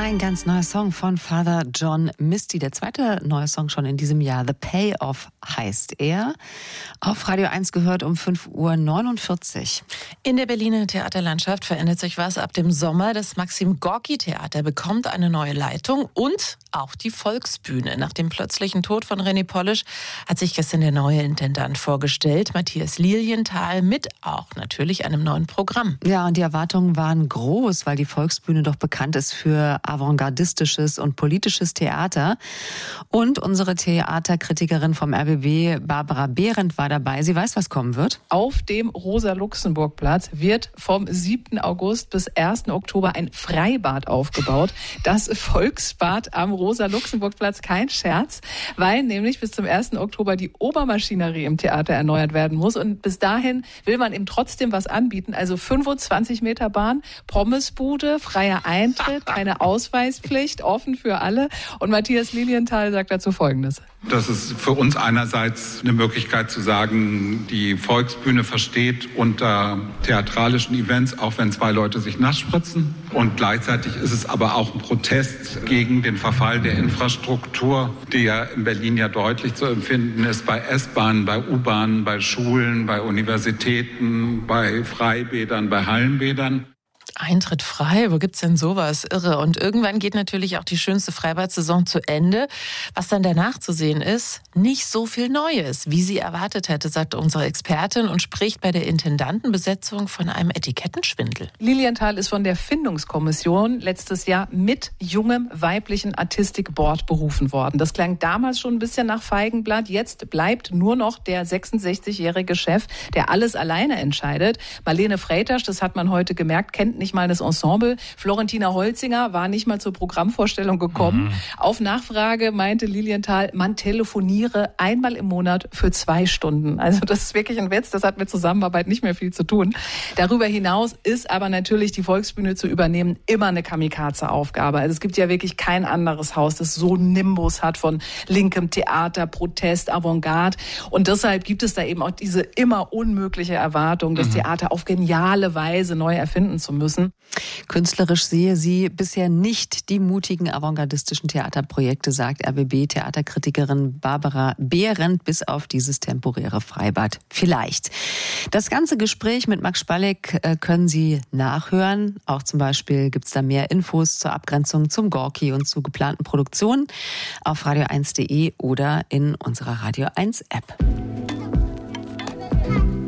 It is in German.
Ein ganz neuer Song von Father John Misty. Der zweite neue Song schon in diesem Jahr. The Payoff heißt er. Auf Radio 1 gehört um 5:49 Uhr. In der Berliner Theaterlandschaft verändert sich was ab dem Sommer. Das Maxim-Gorki-Theater bekommt eine neue Leitung und auch die Volksbühne. Nach dem plötzlichen Tod von René Polisch hat sich gestern der neue Intendant vorgestellt, Matthias Lilienthal, mit auch natürlich einem neuen Programm. Ja, und die Erwartungen waren groß, weil die Volksbühne doch bekannt ist für avantgardistisches und politisches Theater. Und unsere Theaterkritikerin vom RBB, Barbara Behrendt, war dabei. Sie weiß, was kommen wird. Auf dem Rosa-Luxemburg-Platz wird vom 7. August bis 1. Oktober ein Freibad aufgebaut. Das Volksbad am Rosa-Luxemburg-Platz, kein Scherz, weil nämlich bis zum 1. Oktober die Obermaschinerie im Theater erneuert werden muss. Und bis dahin will man eben trotzdem was anbieten. Also 25 Meter Bahn, Pommesbude, freier Eintritt, keine Ausweispflicht, offen für alle. Und Matthias Lilienthal sagt dazu Folgendes. Das ist für uns einerseits eine Möglichkeit zu sagen, die Volksbühne versteht unter theatralischen Events, auch wenn zwei Leute sich nass spritzen. Und gleichzeitig ist es aber auch ein Protest gegen den Verfall der Infrastruktur, der in Berlin ja deutlich zu empfinden ist, bei S-Bahnen, bei U-Bahnen, bei Schulen, bei Universitäten, bei Freibädern, bei Hallenbädern. Eintritt frei, wo gibt's denn sowas? Irre. Und irgendwann geht natürlich auch die schönste Freibad-Saison zu Ende. Was dann danach zu sehen ist, nicht so viel Neues, wie sie erwartet hätte, sagt unsere Expertin und spricht bei der Intendantenbesetzung von einem Etikettenschwindel. Lilienthal ist von der Findungskommission letztes Jahr mit jungem weiblichen Artistic-Board berufen worden. Das klang damals schon ein bisschen nach Feigenblatt. Jetzt bleibt nur noch der 66-jährige Chef, der alles alleine entscheidet. Marlene Freytasch, das hat man heute gemerkt, kennt nicht mal das Ensemble. Florentina Holzinger war nicht mal zur Programmvorstellung gekommen. Auf Nachfrage meinte Lilienthal, man telefoniere einmal im Monat für 2 Stunden. Also das ist wirklich ein Witz, das hat mit Zusammenarbeit nicht mehr viel zu tun. Darüber hinaus ist aber natürlich die Volksbühne zu übernehmen immer eine Kamikaze-Aufgabe. Also es gibt ja wirklich kein anderes Haus, das so einen Nimbus hat von linkem Theater, Protest, Avantgarde. Und deshalb gibt es da eben auch diese immer unmögliche Erwartung, das Theater auf geniale Weise neu erfinden zu müssen. Künstlerisch sehe sie bisher nicht die mutigen avantgardistischen Theaterprojekte, sagt RBB-Theaterkritikerin Barbara Behrendt, bis auf dieses temporäre Freibad. Vielleicht. Das ganze Gespräch mit Max Spalleck können Sie nachhören. Auch zum Beispiel gibt es da mehr Infos zur Abgrenzung zum Gorki und zu geplanten Produktionen auf radio1.de oder in unserer Radio 1 App.